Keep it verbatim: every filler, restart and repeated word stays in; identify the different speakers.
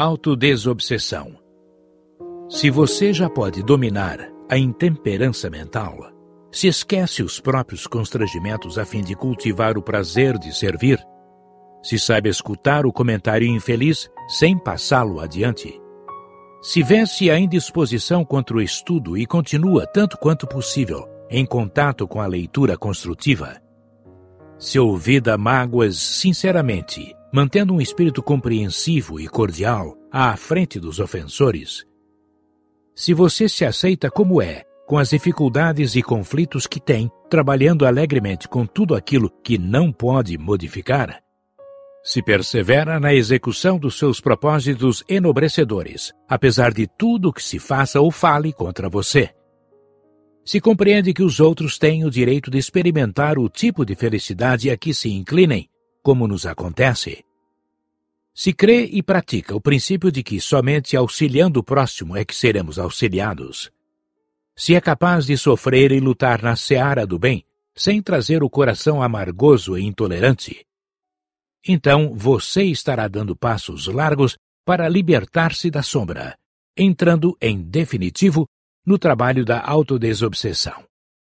Speaker 1: Autodesobsessão. Se você já pode dominar a intemperança mental, se esquece os próprios constrangimentos a fim de cultivar o prazer de servir, se sabe escutar o comentário infeliz sem passá-lo adiante, se vence a indisposição contra o estudo e continua, tanto quanto possível, em contato com a leitura construtiva, se ouvida mágoas sinceramente, mantendo um espírito compreensivo e cordial à frente dos ofensores, se você se aceita como é, com as dificuldades e conflitos que tem, trabalhando alegremente com tudo aquilo que não pode modificar, se persevera na execução dos seus propósitos enobrecedores, apesar de tudo que se faça ou fale contra você, se compreende que os outros têm o direito de experimentar o tipo de felicidade a que se inclinem, como nos acontece, se crê e pratica o princípio de que somente auxiliando o próximo é que seremos auxiliados, se é capaz de sofrer e lutar na seara do bem, sem trazer o coração amargoso e intolerante, então você estará dando passos largos para libertar-se da sombra, entrando, em definitivo, no trabalho da autodesobsessão.